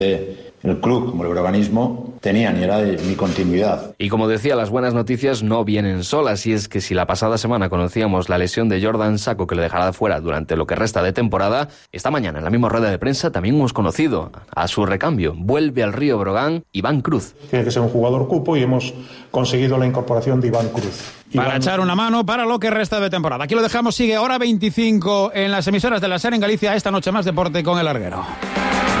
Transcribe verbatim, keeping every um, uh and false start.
el club como el organismo tenían y era de mi continuidad. Y como decía, las buenas noticias no vienen solas, y es que si la pasada semana conocíamos la lesión de Jordan Sacco, que le dejará fuera durante lo que resta de temporada, esta mañana en la misma rueda de prensa también hemos conocido a su recambio. Vuelve al Río Brogan Iván Cruz. Tiene que ser un jugador cupo y hemos conseguido la incorporación de Iván Cruz. Para Iván... echar una mano para lo que resta de temporada. Aquí lo dejamos, sigue hora veinticinco en las emisoras de la SER en Galicia, esta noche más deporte con El Larguero.